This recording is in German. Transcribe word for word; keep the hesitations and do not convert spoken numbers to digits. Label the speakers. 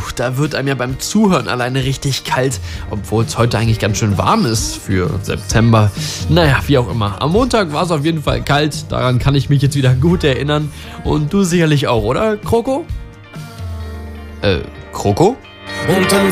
Speaker 1: da wird einem ja beim Zuhören alleine richtig kalt, obwohl es heute eigentlich ganz schön warm ist für September. Naja, wie auch immer. Am Montag war es auf jeden Fall kalt, daran kann ich mich jetzt wieder gut erinnern. Und du sicherlich auch, oder, Kroko? Äh, Kroko?
Speaker 2: Unten